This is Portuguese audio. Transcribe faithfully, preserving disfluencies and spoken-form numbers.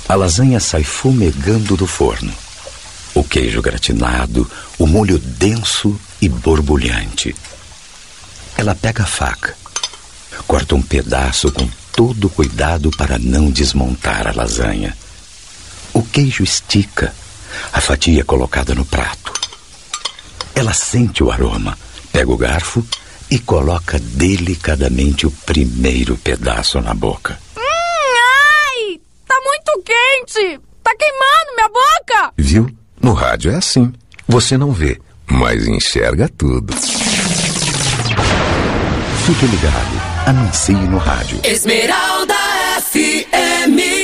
A lasanha sai fumegando do forno. O queijo gratinado, o molho denso e borbulhante. Ela pega a faca, corta um pedaço com todo cuidado para não desmontar a lasanha. O queijo estica, a fatia é colocada no prato. Ela sente o aroma, pega o garfo e coloca delicadamente o primeiro pedaço na boca. Hum, ai! Tá muito quente! Tá queimando minha boca! Viu? No rádio é assim. Você não vê, mas enxerga tudo. Fique ligado. Anuncie no rádio. Esmeralda F M.